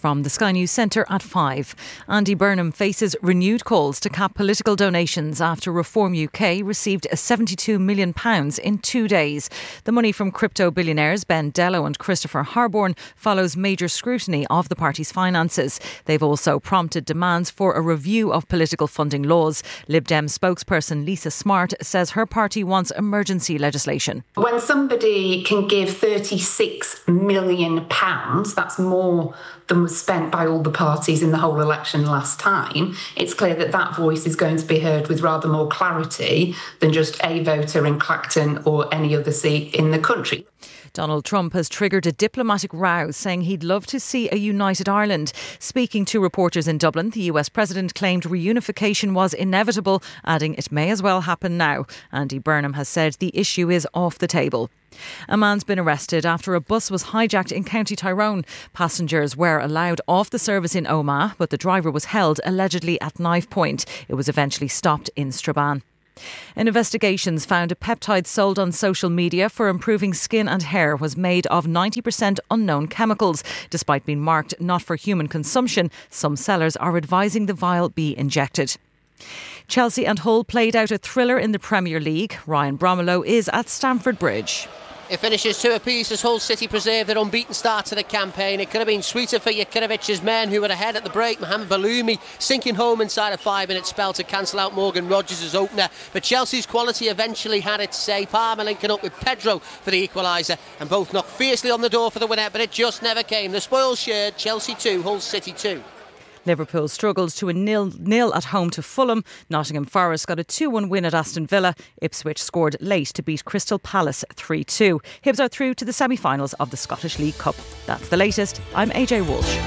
from the Sky News Centre at 5. Andy Burnham faces renewed calls to cap political donations after Reform UK received £72 million in 2 days. The money from crypto billionaires Ben Dello and Christopher Harborne follows major scrutiny of the party's finances. They've also prompted demands for a review of political funding laws. Lib Dem spokesperson Lisa Smart says her party wants emergency legislation. When somebody can give £36 million, that's more than was spent by all the parties in the whole election last time, it's clear that that voice is going to be heard with rather more clarity than just a voter in Clacton or any other seat in the country. Donald Trump has triggered a diplomatic row, saying he'd love to see a united Ireland. Speaking to reporters in Dublin, the US president claimed reunification was inevitable, adding it may as well happen now. Andy Burnham has said the issue is off the table. A man's been arrested after a bus was hijacked in County Tyrone. Passengers were allowed off the service in Omagh, but the driver was held allegedly at knife point. It was eventually stopped in Strabane. Investigations found a peptide sold on social media for improving skin and hair was made of 90% unknown chemicals. Despite being marked not for human consumption, some sellers are advising the vial be injected. Chelsea and Hull played out a thriller in the Premier League. Ryan Bromelo is at Stamford Bridge. It finishes 2 apiece as Hull City preserve their unbeaten start to the campaign. It could have been sweeter for Jakirovic's men, who were ahead at the break. Mohamed Baloumi sinking home inside a 5-minute spell to cancel out Morgan Rogers' opener. But Chelsea's quality eventually had its say. Palmer linking up with Pedro for the equaliser, and both knocked fiercely on the door for the winner, but it just never came. The spoils shared, Chelsea 2, Hull City 2. Liverpool struggled to a 0-0 at home to Fulham. Nottingham Forest got a 2-1 win at Aston Villa. Ipswich scored late to beat Crystal Palace 3-2. Hibs are through to the semi-finals of the Scottish League Cup. That's the latest. I'm AJ Walsh.